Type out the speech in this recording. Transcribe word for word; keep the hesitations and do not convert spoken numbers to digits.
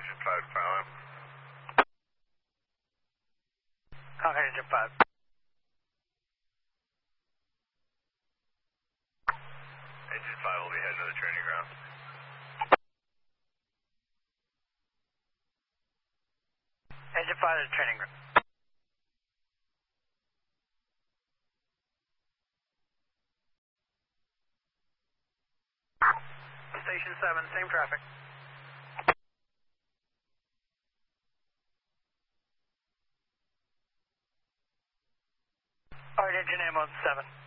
Engine five, pilot. Concord Engine five. Engine five will be heading to the training ground. Engine five to the training ground. Station seven, same traffic. Alright, engine ammo seven.